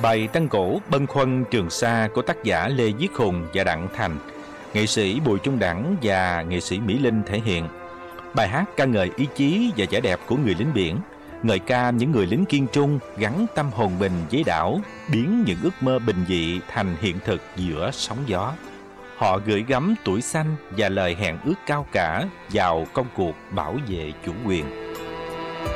Bài Tân Cổ Bâng Khuâng Trường Sa của tác giả Lê Viết Hùng và Đặng Thành, nghệ sĩ Bùi Trung Đẳng và nghệ sĩ Mỹ Linh thể hiện. Bài hát ca ngợi ý chí và vẻ đẹp của người lính biển, ngợi ca những người lính kiên trung gắn tâm hồn mình với đảo, biến những ước mơ bình dị thành hiện thực giữa sóng gió. Họ gửi gắm tuổi xanh và lời hẹn ước cao cả vào công cuộc bảo vệ chủ quyền.